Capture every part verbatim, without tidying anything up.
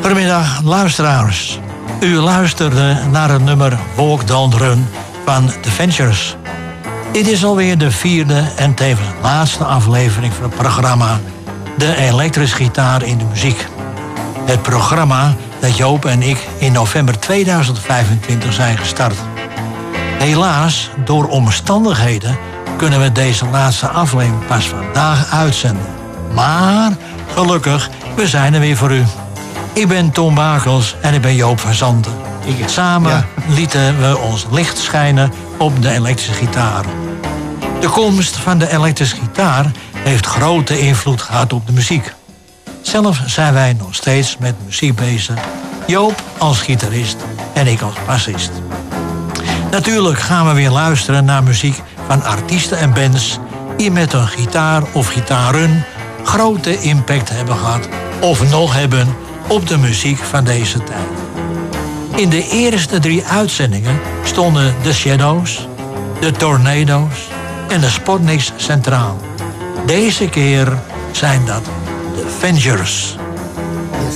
Goedemiddag, luisteraars. U luisterde naar het nummer Walk Don't Run van The Ventures. Dit is alweer de vierde en tevens laatste aflevering van het programma De elektrische gitaar in de muziek. Het programma dat Joop en ik in november tweeduizend vijfentwintig zijn gestart. Helaas, door omstandigheden kunnen we deze laatste aflevering pas vandaag uitzenden. Maar gelukkig, we zijn er weer voor u. Ik ben Tom Bakels en ik ben Joop van Zanten. Samen ja. lieten we ons licht schijnen op de elektrische gitaar. De komst van de elektrische gitaar heeft grote invloed gehad op de muziek. Zelf zijn wij nog steeds met muziek bezig. Joop als gitarist en ik als bassist. Natuurlijk gaan we weer luisteren naar muziek van artiesten en bands die met hun gitaar of gitaarrun grote impact hebben gehad of nog hebben op de muziek van deze tijd. In de eerste drie uitzendingen stonden de Shadows, de Tornado's en de Spotniks centraal. Deze keer zijn dat de Ventures. Yes.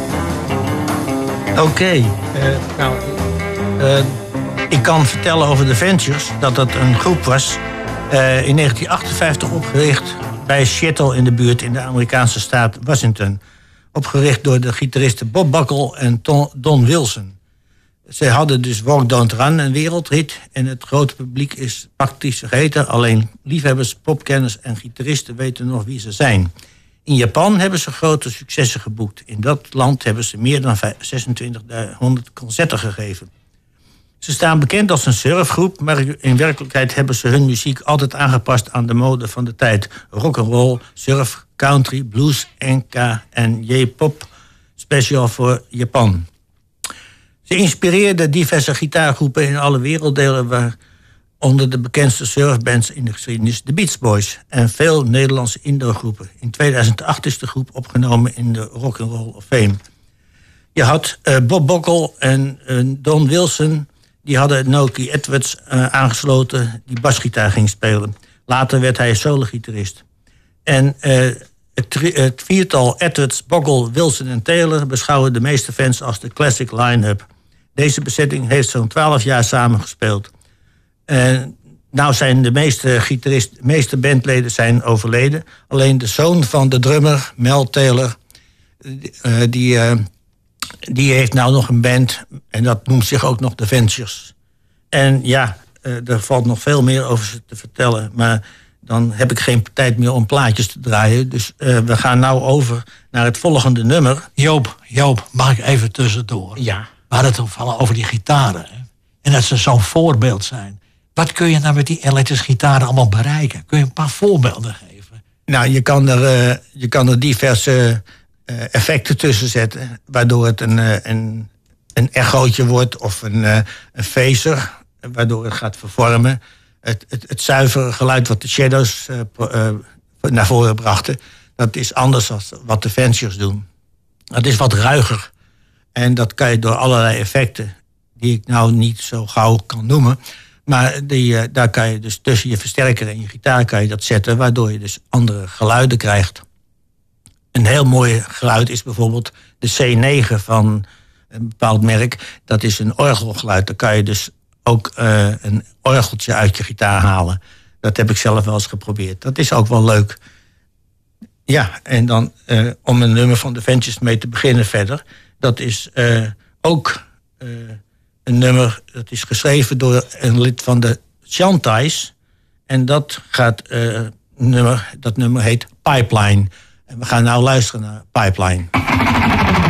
Oké, okay. uh, nou, uh, ik kan vertellen over de Ventures dat dat een groep was uh, in negentien achtenvijftig opgericht bij Seattle in de buurt in de Amerikaanse staat Washington. Opgericht door de gitaristen Bob Buckle en Don Wilson. Ze hadden dus Walk Don't Run, een wereldhit. En het grote publiek is praktisch vergeten. Alleen liefhebbers, popkenners en gitaristen weten nog wie ze zijn. In Japan hebben ze grote successen geboekt. In dat land hebben ze meer dan zesentwintighonderd concerten gegeven. Ze staan bekend als een surfgroep, maar in werkelijkheid hebben ze hun muziek altijd aangepast aan de mode van de tijd. Rock'n'roll, surf, country, blues, enka en J-pop, speciaal voor Japan. Ze inspireerden diverse gitaargroepen in alle werelddelen, waaronder de bekendste surfbands in de geschiedenis, de Beach Boys en veel Nederlandse indoorgroepen. In tweeduizend acht is de groep opgenomen in de Rock'n'Roll of Fame. Je had uh, Bob Buckle en uh, Don Wilson, die hadden Noki Edwards uh, aangesloten, die basgitaar ging spelen. Later werd hij solo-gitarist. En uh, het, tri- het viertal Edwards, Buckle, Wilson en Taylor beschouwen de meeste fans als de classic line-up. Deze bezetting heeft zo'n twaalf jaar samengespeeld. Uh, nou zijn de meeste, gitarist, de meeste bandleden zijn overleden. Alleen de zoon van de drummer, Mel Taylor, uh, die, uh, die heeft nou nog een band. En dat noemt zich ook nog The Ventures. En ja, uh, er valt nog veel meer over ze te vertellen. Maar dan heb ik geen tijd meer om plaatjes te draaien. Dus uh, we gaan nou over naar het volgende nummer. Joop, Joop, mag ik even tussendoor? Ja. We hadden het vallen over die gitaren. Hè? En dat ze zo'n voorbeeld zijn. Wat kun je nou met die elektrische gitaren allemaal bereiken? Kun je een paar voorbeelden geven? Nou, je kan er, uh, je kan er diverse uh, effecten tussen zetten. Waardoor het een, uh, een, een echootje wordt of een, uh, een phaser. Waardoor het gaat vervormen. Het, het, het zuivere geluid wat de Shadows uh, uh, naar voren brachten, dat is anders dan wat de Ventures doen. Dat is wat ruiger. En dat kan je door allerlei effecten, die ik nou niet zo gauw kan noemen. Maar die, uh, daar kan je dus tussen je versterker en je gitaar kan je dat zetten, waardoor je dus andere geluiden krijgt. Een heel mooi geluid is bijvoorbeeld de C negen van een bepaald merk. Dat is een orgelgeluid. Daar kan je dus ook uh, een orgeltje uit je gitaar halen. Dat heb ik zelf wel eens geprobeerd. Dat is ook wel leuk. Ja, en dan uh, om een nummer van de Ventures mee te beginnen verder. Dat is uh, ook uh, een nummer, dat is geschreven door een lid van de Chantais. En dat, gaat, uh, nummer, dat nummer heet Pipeline. En we gaan nou luisteren naar Pipeline.